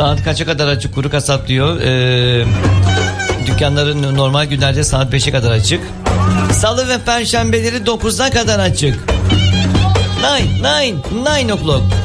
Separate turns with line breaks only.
Saat kaça kadar açık Kuru Kasap diyor. Dükkanların normal günlerde saat 5'e kadar açık. Salı ve perşembeleri 9'a kadar açık. 9 o'clock.